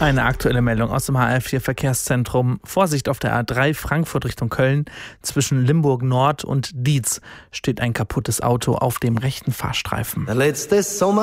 Eine aktuelle Meldung aus dem HR4 Verkehrszentrum. Vorsicht auf der A3 Frankfurt Richtung Köln. Zwischen Limburg Nord und Dietz steht ein kaputtes Auto auf dem rechten Fahrstreifen. Der letzte Sommer